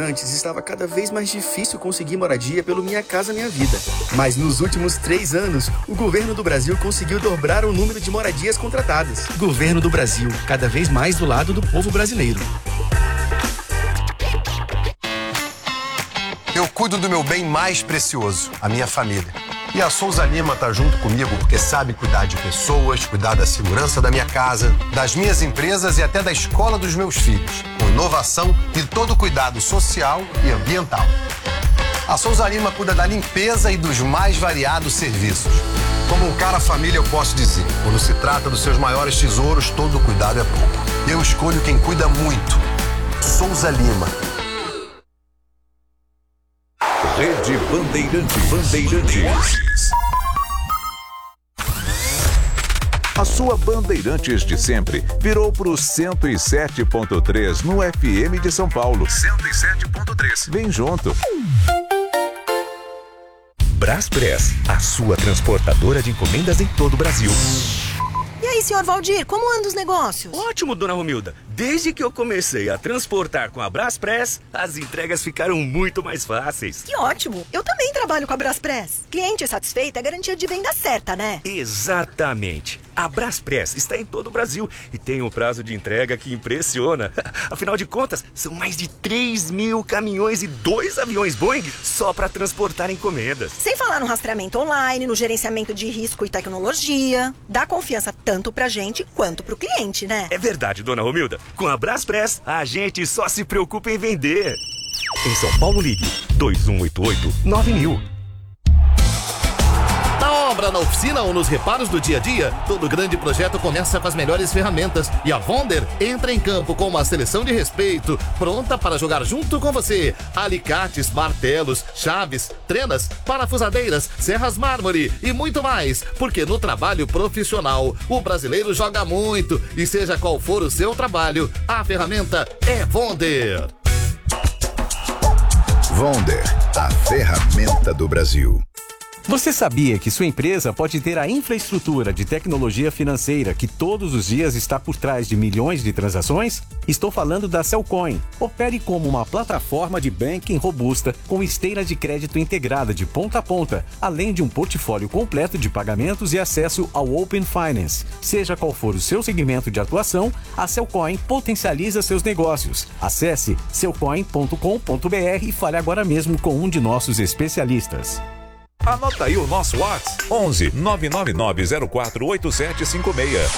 Antes estava cada vez mais difícil conseguir moradia pelo Minha Casa Minha Vida. Mas nos últimos 3 anos, o governo do Brasil conseguiu dobrar o número de moradias contratadas. Governo do Brasil, cada vez mais do lado do povo brasileiro. Eu cuido do meu bem mais precioso, a minha família. E a Souza Lima tá junto comigo porque sabe cuidar de pessoas, cuidar da segurança da minha casa, das minhas empresas e até da escola dos meus filhos, com inovação e todo o cuidado social e ambiental. A Souza Lima cuida da limpeza e dos mais variados serviços. Como um cara família, eu posso dizer, quando se trata dos seus maiores tesouros, todo cuidado é pouco. Eu escolho quem cuida muito. Souza Lima. Rede Bandeirantes. A sua Bandeirantes de sempre virou pro 107.3 no FM de São Paulo. 107.3. Vem junto. Braspress, a sua transportadora de encomendas em todo o Brasil. E aí, senhor Valdir, como andam os negócios? Ótimo, dona Romilda. Desde que eu comecei a transportar com a Braspress, as entregas ficaram muito mais fáceis. Que ótimo! Eu também trabalho com a Braspress. Cliente satisfeito é garantia de venda certa, né? Exatamente. A Braspress está em todo o Brasil e tem um prazo de entrega que impressiona. Afinal de contas, são mais de 3.000 caminhões e 2 aviões Boeing só para transportar encomendas. Sem falar no rastreamento online, no gerenciamento de risco e tecnologia. Dá confiança tanto pra gente quanto pro cliente, né? É verdade, dona Romilda. Com a Braspress, a gente só se preocupa em vender. Em São Paulo, ligue 2188-9000. Na obra, na oficina ou nos reparos do dia a dia, todo grande projeto começa com as melhores ferramentas. E a Wonder entra em campo com uma seleção de respeito, pronta para jogar junto com você. Alicates, martelos, chaves, trenas, parafusadeiras, serras mármore e muito mais. Porque no trabalho profissional, o brasileiro joga muito. E seja qual for o seu trabalho, a ferramenta é Wonder. Wonder, a ferramenta do Brasil. Você sabia que sua empresa pode ter a infraestrutura de tecnologia financeira que todos os dias está por trás de milhões de transações? Estou falando da Cellcoin. Opere como uma plataforma de banking robusta com esteira de crédito integrada de ponta a ponta, além de um portfólio completo de pagamentos e acesso ao Open Finance. Seja qual for o seu segmento de atuação, a Cellcoin potencializa seus negócios. Acesse cellcoin.com.br e fale agora mesmo com um de nossos especialistas. Anota aí o nosso WhatsApp: 11 999048756.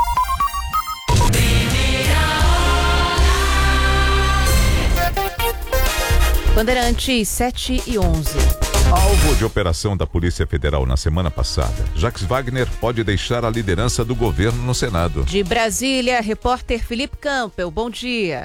Bandeirantes 7:11. Alvo de operação da Polícia Federal na semana passada, Jacques Wagner pode deixar a liderança do governo no Senado. De Brasília, repórter Felipe Campbell, bom dia.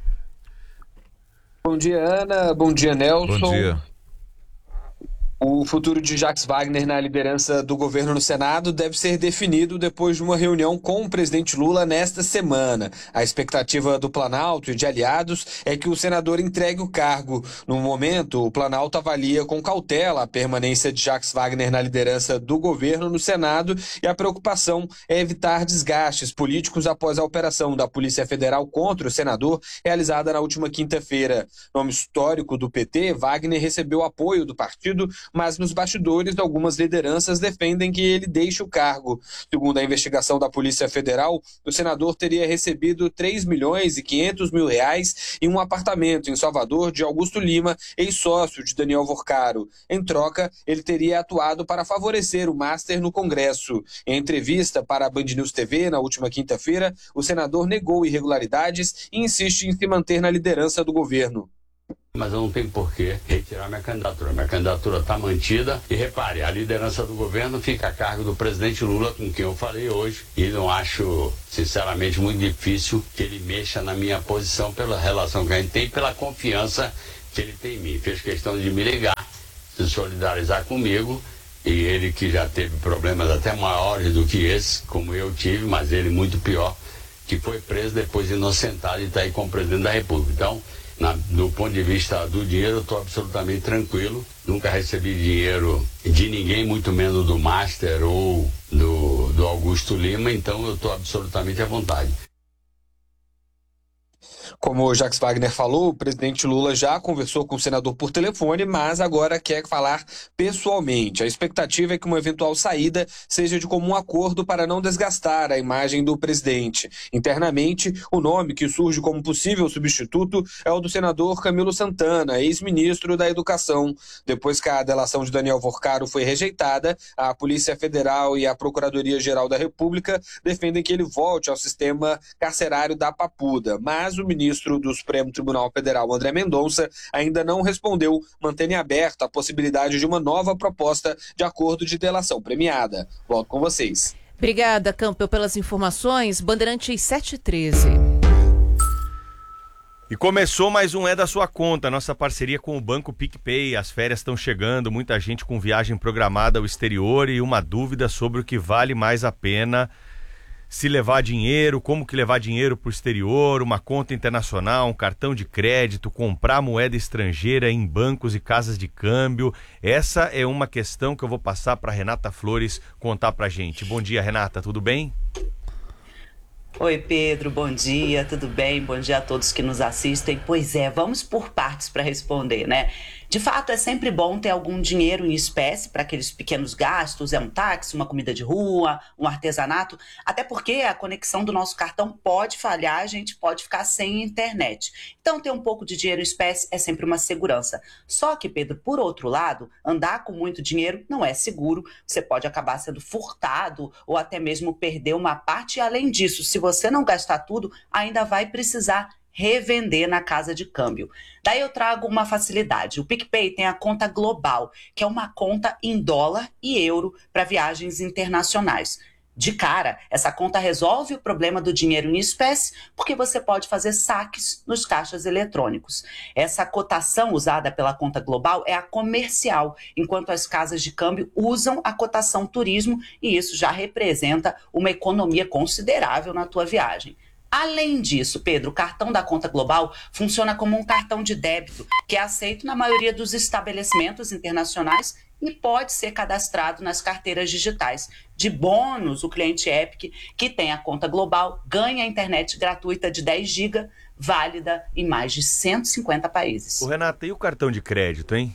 Bom dia, Ana. Bom dia, Nelson. Bom dia. O futuro de Jacques Wagner na liderança do governo no Senado deve ser definido depois de uma reunião com o presidente Lula nesta semana. A expectativa do Planalto e de aliados é que o senador entregue o cargo. No momento, o Planalto avalia com cautela a permanência de Jacques Wagner na liderança do governo no Senado e a preocupação é evitar desgastes políticos após a operação da Polícia Federal contra o senador realizada na última quinta-feira. Nome histórico do PT, Wagner recebeu apoio do partido, mas nos bastidores algumas lideranças defendem que ele deixe o cargo. Segundo a investigação da Polícia Federal, o senador teria recebido R$3.500.000 em um apartamento em Salvador de Augusto Lima, ex-sócio de Daniel Vorcaro. Em troca, ele teria atuado para favorecer o Master no Congresso. Em entrevista para a Band News TV na última quinta-feira, o senador negou irregularidades e insiste em se manter na liderança do governo. Mas eu não tenho por que retirar minha candidatura. Minha candidatura está mantida. E repare, a liderança do governo fica a cargo do presidente Lula, com quem eu falei hoje. E não acho, sinceramente, muito difícil que ele mexa na minha posição pela relação que a gente tem, pela confiança que ele tem em mim. Fez questão de me ligar, se solidarizar comigo. E ele, que já teve problemas até maiores do que esse, como eu tive, mas ele muito pior, que foi preso depois de inocentado e está aí como presidente da República. Então, do ponto de vista do dinheiro, eu estou absolutamente tranquilo. Nunca recebi dinheiro de ninguém, muito menos do Master ou do Augusto Lima, então eu estou absolutamente à vontade. Como o Jacques Wagner falou, o presidente Lula já conversou com o senador por telefone, mas agora quer falar pessoalmente. A expectativa é que uma eventual saída seja de comum acordo para não desgastar a imagem do presidente. Internamente, o nome que surge como possível substituto é o do senador Camilo Santana, ex-ministro da Educação. Depois que a delação de Daniel Vorcaro foi rejeitada, a Polícia Federal e a Procuradoria-Geral da República defendem que ele volte ao sistema carcerário da Papuda. Mas o ministro do Supremo Tribunal Federal, André Mendonça, ainda não respondeu, mantendo aberta a possibilidade de uma nova proposta de acordo de delação premiada. Volto com vocês. Obrigada, Campbell, pelas informações. Bandeirantes 713. E começou mais um É da Sua Conta, nossa parceria com o Banco PicPay. As férias estão chegando, muita gente com viagem programada ao exterior e uma dúvida sobre o que vale mais a pena. Se levar dinheiro, como que levar dinheiro para o exterior, uma conta internacional, um cartão de crédito, comprar moeda estrangeira em bancos e casas de câmbio. Essa é uma questão que eu vou passar para Renata Flores contar para a gente. Bom dia, Renata, tudo bem? Oi, Pedro, bom dia, tudo bem? Bom dia a todos que nos assistem. Pois é, vamos por partes para responder, né? De fato, é sempre bom ter algum dinheiro em espécie para aqueles pequenos gastos, um táxi, uma comida de rua, um artesanato, até porque a conexão do nosso cartão pode falhar, a gente pode ficar sem internet. Então, ter um pouco de dinheiro em espécie é sempre uma segurança. Só que, Pedro, por outro lado, andar com muito dinheiro não é seguro, você pode acabar sendo furtado ou até mesmo perder uma parte. E, além disso, se você não gastar tudo, ainda vai precisar revender na casa de câmbio. Daí eu trago uma facilidade. O PicPay tem a conta global, que é uma conta em dólar e euro para viagens internacionais. De cara, essa conta resolve o problema do dinheiro em espécie, porque você pode fazer saques nos caixas eletrônicos. Essa cotação usada pela conta global é a comercial, enquanto as casas de câmbio usam a cotação turismo, e isso já representa uma economia considerável na tua viagem. Além disso, Pedro, o cartão da conta global funciona como um cartão de débito que é aceito na maioria dos estabelecimentos internacionais e pode ser cadastrado nas carteiras digitais. De bônus, o cliente Epic, que tem a conta global, ganha a internet gratuita de 10 GB, válida em mais de 150 países. Ô, Renata, e o cartão de crédito, hein?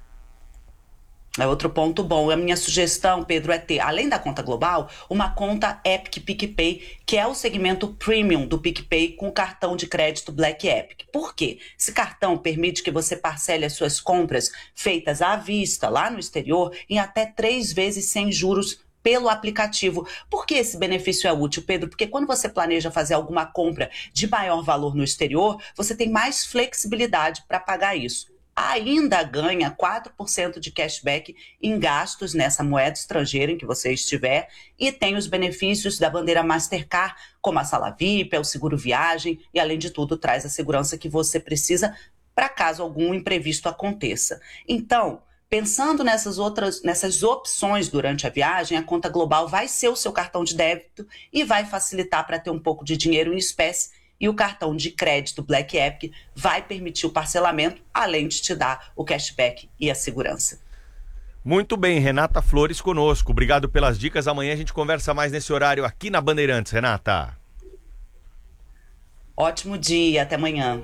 É outro ponto bom. A minha sugestão, Pedro, é ter, além da conta global, uma conta Epic PicPay, que é o segmento premium do PicPay com cartão de crédito Black Epic. Por quê? Esse cartão permite que você parcele as suas compras feitas à vista lá no exterior em até 3 vezes sem juros pelo aplicativo. Por que esse benefício é útil, Pedro? Porque quando você planeja fazer alguma compra de maior valor no exterior, você tem mais flexibilidade para pagar isso. Ainda ganha 4% de cashback em gastos nessa moeda estrangeira em que você estiver e tem os benefícios da bandeira Mastercard, como a sala VIP, o seguro viagem e, além de tudo, traz a segurança que você precisa para caso algum imprevisto aconteça. Então, pensando nessas opções durante a viagem, a conta global vai ser o seu cartão de débito e vai facilitar para ter um pouco de dinheiro em espécie. E o cartão de crédito Black Epic vai permitir o parcelamento, além de te dar o cashback e a segurança. Muito bem, Renata Flores conosco. Obrigado pelas dicas. Amanhã a gente conversa mais nesse horário aqui na Bandeirantes, Renata. Ótimo dia, até amanhã.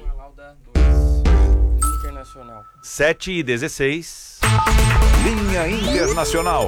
7h16. Linha Internacional.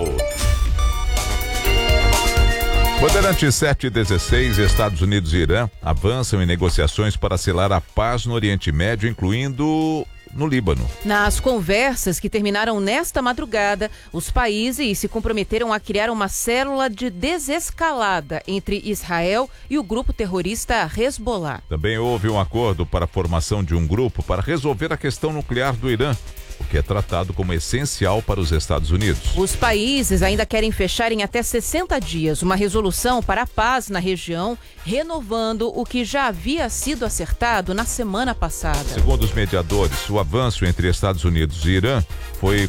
Bandeirantes 716, Estados Unidos e Irã avançam em negociações para selar a paz no Oriente Médio, incluindo no Líbano. Nas conversas que terminaram nesta madrugada, os países se comprometeram a criar uma célula de desescalada entre Israel e o grupo terrorista Hezbollah. Também houve um acordo para a formação de um grupo para resolver a questão nuclear do Irã, o que é tratado como essencial para os Estados Unidos. Os países ainda querem fechar em até 60 dias uma resolução para a paz na região, renovando o que já havia sido acertado na semana passada. Segundo os mediadores, o avanço entre Estados Unidos e Irã foi